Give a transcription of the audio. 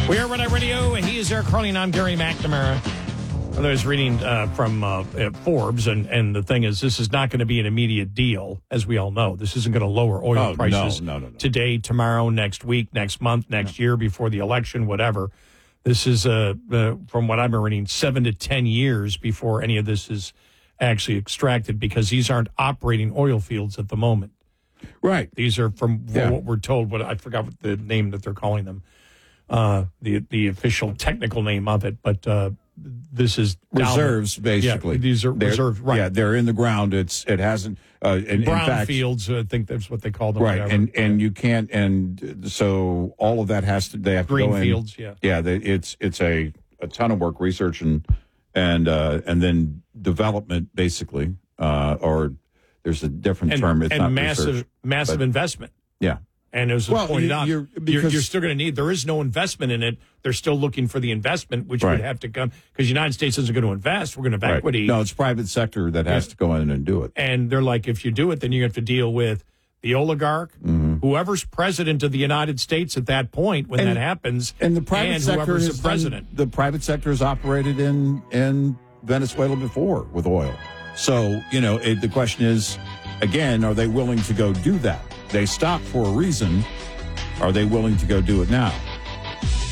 We are Red Eye Radio. He is Eric Carling. I'm Gary McNamara. I was reading from Forbes, and the thing is, this is not going to be an immediate deal, as we all know. This isn't going to lower oil prices no. today, tomorrow, next week, next month, next year, before the election, whatever. This is, from what I've been reading, 7 to 10 years before any of this is actually extracted, because these aren't operating oil fields at the moment. Right. These are from what we're told. What I forgot what the name that they're calling them. The official technical name of it, but this is reserves, basically. Yeah, these are reserves, right? Yeah, they're in the ground. It hasn't. In fact, fields, I think that's what they call them. Right, whatever. and you can't, and so all of that has to. They have green to go fields. in. Yeah, it's a ton of work, research and then development, basically, or there's a different term. It's not massive research, investment. Yeah. And as was pointed out, you're still going to need, there is no investment in it. They're still looking for the investment, which would have to come, because the United States isn't going to invest. We're going to have equity. No, it's private sector that has to go in and do it. And they're like, if you do it, then you have to deal with the oligarch, whoever's president of the United States at that point when that happens, and the private sector whoever's the president. The private sector has operated in Venezuela before with oil. So, the question is, again, are they willing to go do that? They stopped for a reason. Are they willing to go do it now?